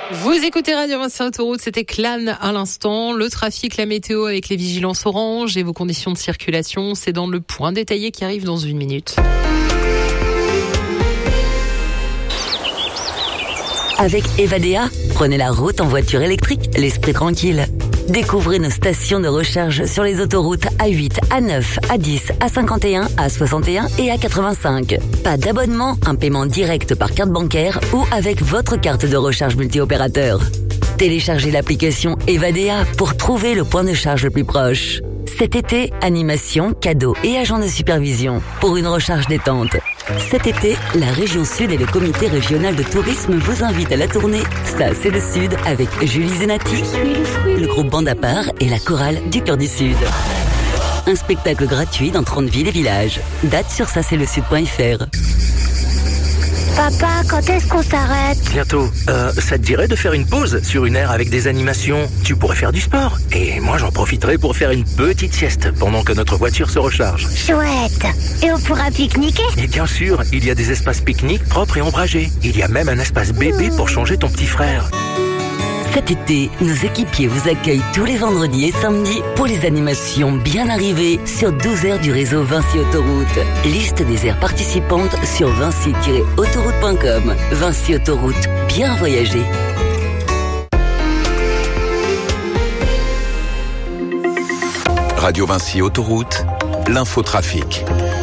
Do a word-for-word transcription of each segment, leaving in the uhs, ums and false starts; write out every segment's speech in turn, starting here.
Vous écoutez Radio Vinci Autoroute, c'était Clan à l'instant. Le trafic, la météo avec les vigilances orange et vos conditions de circulation, c'est dans le point détaillé qui arrive dans une minute. Avec Evadea, prenez la route en voiture électrique, l'esprit tranquille. Découvrez nos stations de recharge sur les autoroutes A huit, A neuf, A dix, A cinquante et un, A soixante et un et A quatre-vingt-cinq. Pas d'abonnement, un paiement direct par carte bancaire ou avec votre carte de recharge multi-opérateur. Téléchargez l'application Evadea pour trouver le point de charge le plus proche. Cet été, animation, cadeaux et agents de supervision pour une recharge détente. Cet été, la région Sud et le comité régional de tourisme vous invitent à la tournée Ça c'est le Sud avec Julie Zenati, le groupe Bande à part et la chorale du Cœur du Sud. Un spectacle gratuit dans trente villes et villages. Date sur ça c'est le sud point f r. Papa, quand est-ce qu'on s'arrête ? Bientôt. Euh, ça te dirait de faire une pause sur une aire avec des animations ? Tu pourrais faire du sport. Et moi, j'en profiterai pour faire une petite sieste pendant que notre voiture se recharge. Chouette. Et on pourra pique-niquer ? Et bien sûr, il y a des espaces pique-nique propres et ombragés. Il y a même un espace bébé pour changer ton petit frère. Cet été, nos équipiers vous accueillent tous les vendredis et samedis pour les animations bien arrivées sur douze aires du réseau Vinci Autoroute. Liste des aires participantes sur vinci tiret autoroute point com. Vinci Autoroute, bien voyager. Radio Vinci Autoroute, l'infotrafic.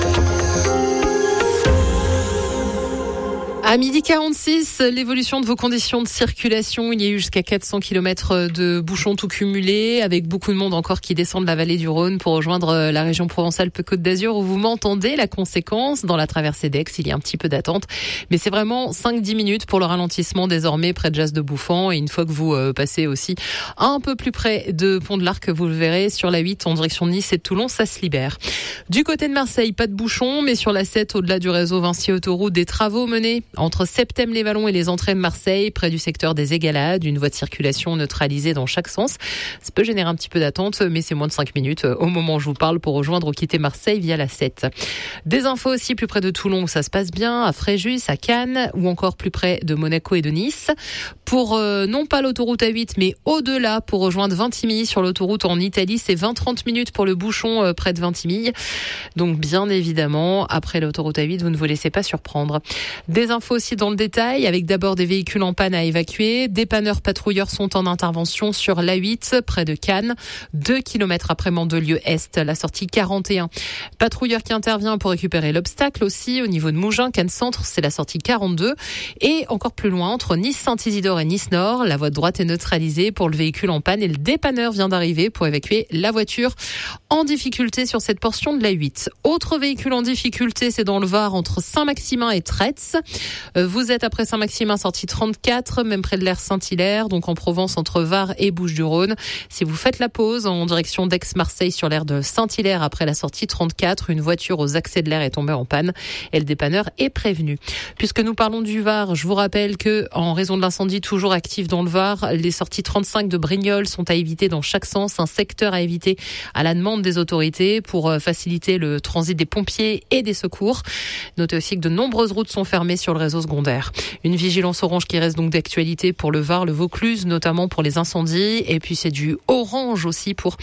À midi quarante-six, l'évolution de vos conditions de circulation. Il y a eu jusqu'à quatre cents kilomètres de bouchons tout cumulés, avec beaucoup de monde encore qui descend de la vallée du Rhône pour rejoindre la région Provence-Alpes-Côte d'Azur, où vous m'entendez. La conséquence, dans la traversée d'Aix, il y a un petit peu d'attente. Mais c'est vraiment cinq à dix minutes pour le ralentissement désormais près de Jas de Bouffan. Et une fois que vous euh, passez aussi un peu plus près de Pont de l'Arc, vous le verrez, sur la huit en direction de Nice et de Toulon, ça se libère. Du côté de Marseille, pas de bouchons, mais sur la sept, au-delà du réseau Vinci Autoroute, des travaux menés entre Septem-les-Vallons et les entrées de Marseille, près du secteur des Égalades, une voie de circulation neutralisée dans chaque sens. Ça peut générer un petit peu d'attente, mais c'est moins de cinq minutes au moment où je vous parle pour rejoindre ou quitter Marseille via la sept. Des infos aussi plus près de Toulon où ça se passe bien, à Fréjus, à Cannes ou encore plus près de Monaco et de Nice. Pour euh, non pas l'autoroute A huit, mais au-delà pour rejoindre Vintimille sur l'autoroute en Italie, c'est vingt à trente minutes pour le bouchon euh, près de Vintimille. Donc bien évidemment, après l'autoroute A huit, vous ne vous laissez pas surprendre. Des infos aussi dans le détail, avec d'abord des véhicules en panne à évacuer. Dépanneurs patrouilleurs sont en intervention sur l'A huit, près de Cannes, deux kilomètres après Mandelieu-Est, la sortie quarante et un. Patrouilleur qui intervient pour récupérer l'obstacle aussi, au niveau de Mougins, Cannes Centre, c'est la sortie quarante-deux. Et encore plus loin, entre Nice-Saint-Isidore et Nice-Nord, la voie de droite est neutralisée pour le véhicule en panne et le dépanneur vient d'arriver pour évacuer la voiture en difficulté sur cette portion de l'A huit. Autre véhicule en difficulté, c'est dans le Var, entre Saint-Maximin et Tretz. Vous êtes après Saint-Maximin, sortie trente-quatre, même près de l'aire Saint-Hilaire, donc en Provence entre Var et Bouches-du-Rhône. Si vous faites la pause en direction d'Aix-Marseille sur l'aire de Saint-Hilaire après la sortie trente-quatre, une voiture aux accès de l'aire est tombée en panne et le dépanneur est prévenu. Puisque nous parlons du Var, je vous rappelle que en raison de l'incendie toujours actif dans le Var, les sorties trente-cinq de Brignoles sont à éviter dans chaque sens, un secteur à éviter à la demande des autorités pour faciliter le transit des pompiers et des secours. Notez aussi que de nombreuses routes sont fermées sur le réseau secondaire. Une vigilance orange qui reste donc d'actualité pour le Var, le Vaucluse, notamment pour les incendies. Et puis c'est du orange aussi pour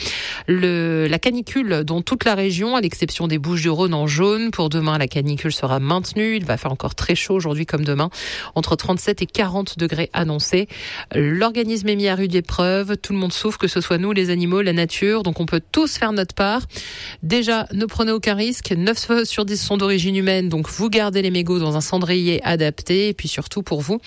le, la canicule dans toute la région, à l'exception des Bouches-du-Rhône en jaune. Pour demain, la canicule sera maintenue. Il va faire encore très chaud aujourd'hui comme demain, entre trente-sept et quarante degrés annoncés. L'organisme est mis à rude épreuve. Tout le monde souffre, que ce soit nous, les animaux, la nature. Donc on peut tous faire notre part. Déjà, ne prenez aucun risque. neuf sur dix sont d'origine humaine. Donc vous gardez les mégots dans un cendrier adapté. Et puis surtout pour vous,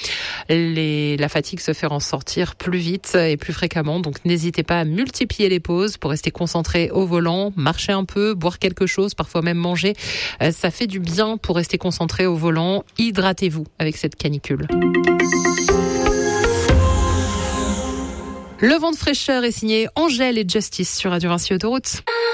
les, la fatigue se fait en sortir plus vite et plus fréquemment. Donc n'hésitez pas à multiplier les pauses pour rester concentré au volant, marcher un peu, boire quelque chose, parfois même manger. Ça fait du bien pour rester concentré au volant. Hydratez-vous avec cette canicule. Le vent de fraîcheur est signé Angèle et Justice sur Radio Vinci Autoroute.